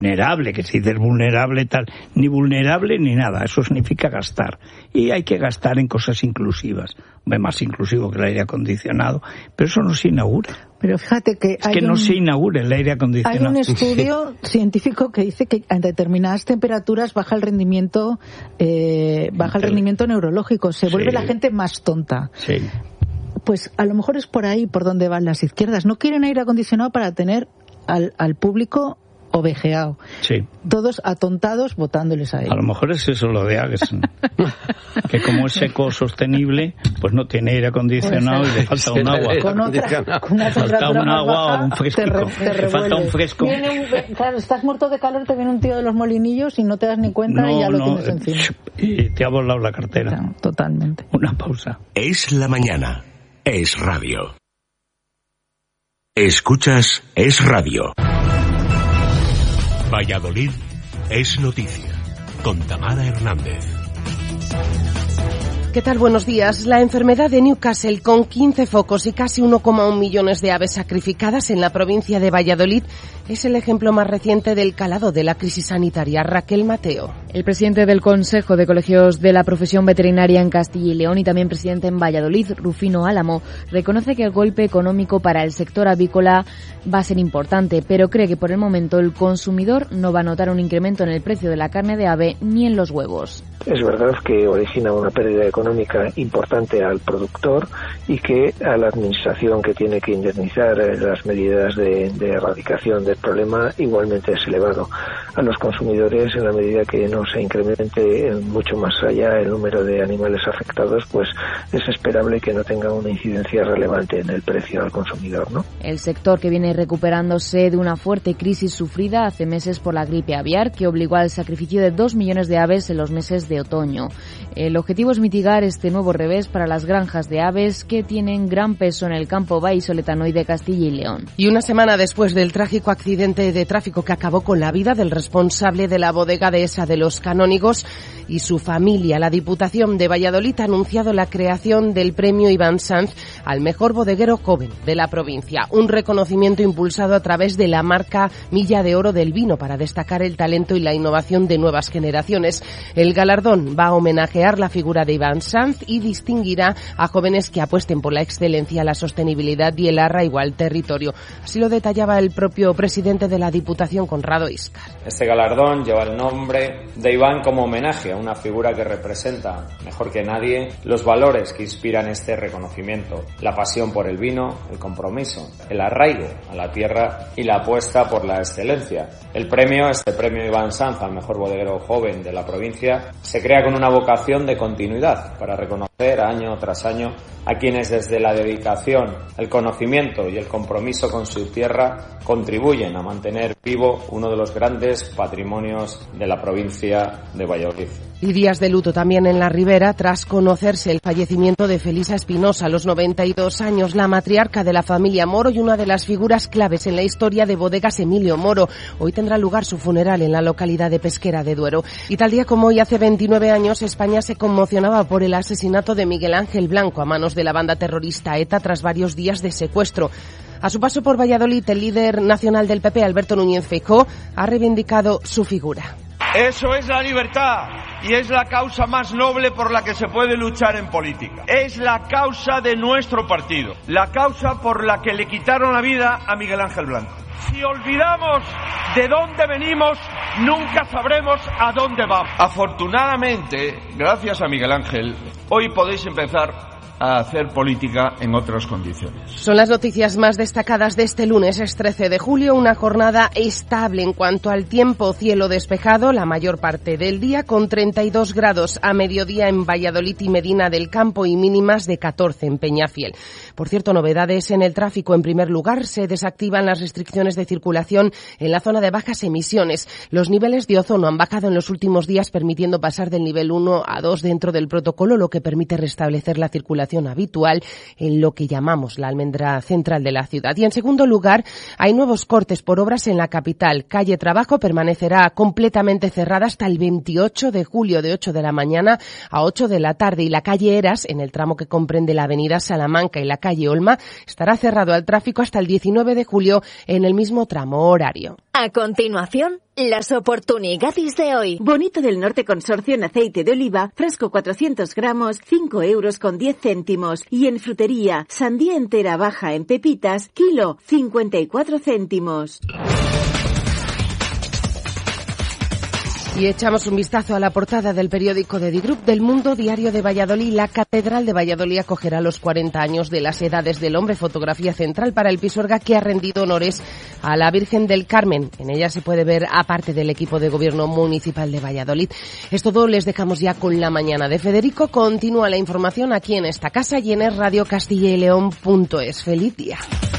vulnerable, que si dices vulnerable tal, ni vulnerable ni nada, eso significa gastar. Y hay que gastar en cosas inclusivas, más inclusivo que el aire acondicionado, pero eso no se inaugura. Pero fíjate que no se inaugura el aire acondicionado. Hay un estudio científico que dice que a determinadas temperaturas baja el rendimiento, rendimiento neurológico, se vuelve la gente más tonta. Sí. Pues a lo mejor es por ahí por donde van las izquierdas. No quieren aire acondicionado para tener al público ovejeado. Sí. Todos atontados votándoles a él. A lo mejor es eso lo de Agesen. Que como es ecosostenible, pues no tiene aire acondicionado y le falta un agua. Con una falta un agua o un fresco. Le falta un fresco. Claro, estás muerto de calor, te viene un tío de los molinillos y no te das ni cuenta y ya lo tienes encima. Y te ha volado la cartera. Claro, totalmente. Una pausa. Es la mañana. Es radio. Escuchas Es Radio. Valladolid es noticia, con Tamara Hernández. ¿Qué tal? Buenos días. La enfermedad de Newcastle, con 15 focos y casi 1,1 millones de aves sacrificadas en la provincia de Valladolid, es el ejemplo más reciente del calado de la crisis sanitaria. Raquel Mateo. El presidente del Consejo de Colegios de la Profesión Veterinaria en Castilla y León y también presidente en Valladolid, Rufino Álamo, reconoce que el golpe económico para el sector avícola va a ser importante, pero cree que por el momento el consumidor no va a notar un incremento en el precio de la carne de ave ni en los huevos. Es verdad que origina una pérdida económica importante al productor y que a la administración que tiene que indemnizar las medidas de erradicación del problema igualmente es elevado. A los consumidores, en la medida que no se incremente mucho más allá el número de animales afectados, pues es esperable que no tenga una incidencia relevante en el precio al consumidor, ¿no? El sector, que viene recuperándose de una fuerte crisis sufrida hace meses por la gripe aviar, que obligó al sacrificio de 2 millones de aves en los meses de otoño. El objetivo es mitigar este nuevo revés para las granjas de aves que tienen gran peso en el campo vallisoletano y de Castilla y León. Y una semana después del trágico accidente de tráfico que acabó con la vida del responsable de la bodega dehesa de Los Canónigos y su familia, la Diputación de Valladolid ha anunciado la creación del premio Iván Sanz al mejor bodeguero joven de la provincia, un reconocimiento impulsado a través de la marca Milla de Oro del Vino para destacar el talento y la innovación de nuevas generaciones. El galardón va a homenajear la figura de Iván Sanz y distinguirá a jóvenes que apuesten por la excelencia, la sostenibilidad y el arraigo al territorio. Así lo detallaba el propio presidente de la Diputación, Conrado Íscar. Este galardón lleva el nombre de Iván como homenaje a una figura que representa, mejor que nadie, los valores que inspiran este reconocimiento: la pasión por el vino, el compromiso, el arraigo a la tierra y la apuesta por la excelencia. El premio, este premio Iván Sanz al mejor bodeguero joven de la provincia, se crea con una vocación de continuidad para reconocer año tras año a quienes desde la dedicación, el conocimiento y el compromiso con su tierra contribuyen a mantener vivo uno de los grandes patrimonios de la provincia de Valladolid. Y días de luto también en la Ribera tras conocerse el fallecimiento de Felisa Espinosa a los 92 años, la matriarca de la familia Moro y una de las figuras claves en la historia de Bodegas Emilio Moro. Hoy tendrá lugar su funeral en la localidad de Pesquera de Duero. Y tal día como hoy, hace 29 años, España se conmocionaba por el asesinato de Miguel Ángel Blanco a manos de la banda terrorista ETA tras varios días de secuestro. A su paso por Valladolid, el líder nacional del PP, Alberto Núñez Feijóo, ha reivindicado su figura. Eso es la libertad y es la causa más noble por la que se puede luchar en política. Es la causa de nuestro partido, la causa por la que le quitaron la vida a Miguel Ángel Blanco. Si olvidamos de dónde venimos, nunca sabremos a dónde vamos. Afortunadamente, gracias a Miguel Ángel, hoy podéis empezar a hacer política en otras condiciones. Son las noticias más destacadas de este lunes, es 13 de julio, una jornada estable en cuanto al tiempo, cielo despejado la mayor parte del día, con 32 grados a mediodía en Valladolid y Medina del Campo y mínimas de 14 en Peñafiel. Por cierto, novedades en el tráfico. En primer lugar, se desactivan las restricciones de circulación en la zona de bajas emisiones. Los niveles de ozono han bajado en los últimos días, permitiendo pasar del nivel 1 a 2 dentro del protocolo, lo que permite restablecer la circulación habitual en lo que llamamos la almendra central de la ciudad. Y en segundo lugar, hay nuevos cortes por obras en la capital. Calle Trabajo permanecerá completamente cerrada hasta el 28 de julio de 8 de la mañana a 8 de la tarde, y la calle Eras, en el tramo que comprende la avenida Salamanca y la calle Olma, estará cerrado al tráfico hasta el 19 de julio en el mismo tramo horario. A continuación, Las oportunidades de hoy. Bonito del Norte Consorcio en aceite de oliva, fresco 400 gramos, 5 euros con 10 céntimos. Y en frutería, sandía entera baja en pepitas, kilo, 54 céntimos. Y echamos un vistazo a la portada del periódico de Digrup del Mundo Diario de Valladolid. La Catedral de Valladolid acogerá los 40 años de las Edades del Hombre, fotografía central para el Pisuerga, que ha rendido honores a la Virgen del Carmen. En ella se puede ver a parte del equipo de gobierno municipal de Valladolid. Es todo, les dejamos ya con la mañana de Federico. Continúa la información aquí en esta casa y en radiocastillaeleon.es. ¡Feliz día!